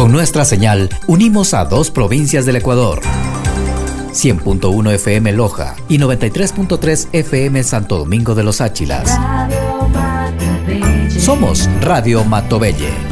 Con nuestra señal, unimos a 2 provincias del Ecuador. 100.1 FM Loja y 93.3 FM Santo Domingo de los Áchilas. Somos Radio Matobelle.